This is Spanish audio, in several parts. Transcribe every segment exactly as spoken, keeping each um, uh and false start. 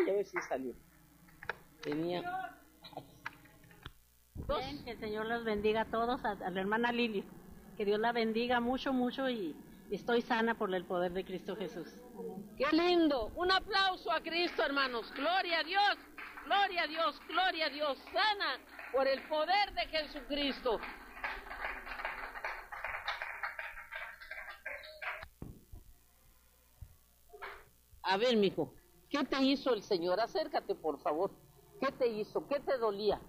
a ver si salió. Tenía... Bien, que el Señor los bendiga a todos, a, a la hermana Lili. Que Dios la bendiga mucho, mucho y, y estoy sana por el poder de Cristo Jesús. ¡Qué lindo! Un aplauso a Cristo, hermanos. Gloria a Dios, gloria a Dios, gloria a Dios. Sana por el poder de Jesucristo. A ver, mijo, ¿qué te hizo el Señor? Acércate, por favor. ¿Qué te hizo? ¿Qué te dolía?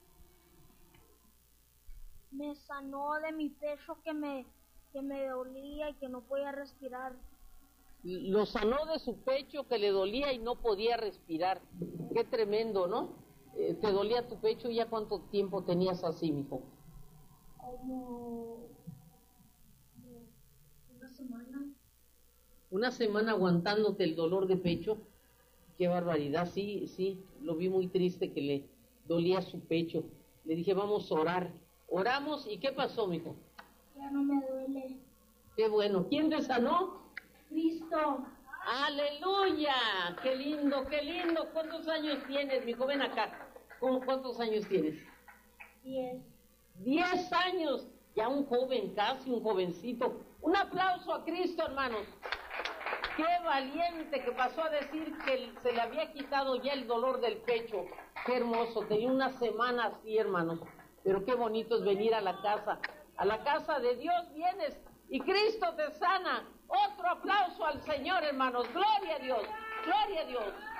Me sanó de mi pecho que me, que me dolía y que no podía respirar. Lo sanó de su pecho que le dolía y no podía respirar. Qué tremendo, ¿no? Eh, ¿Te dolía tu pecho? ¿Ya cuánto tiempo tenías así, mijo? Como una semana. Una semana aguantándote el dolor de pecho. Qué barbaridad, sí, sí, lo vi muy triste que le dolía su pecho. Le dije, vamos a orar. Oramos, ¿y qué pasó, mijo? Ya no me duele. Qué bueno. ¿Quién te sanó? Cristo. ¡Aleluya! ¡Qué lindo, qué lindo! ¿Cuántos años tienes, mijo? Ven acá. ¿Cómo, ¿Cuántos años tienes? Diez. Diez años. Ya un joven, casi un jovencito. Un aplauso a Cristo, hermanos. Qué valiente que pasó a decir que se le había quitado ya el dolor del pecho. Qué hermoso. Tenía una semana así, hermanos. Pero qué bonito es venir a la casa. A la casa de Dios vienes y Cristo te sana. Otro aplauso al Señor, hermanos. Gloria a Dios. Gloria a Dios.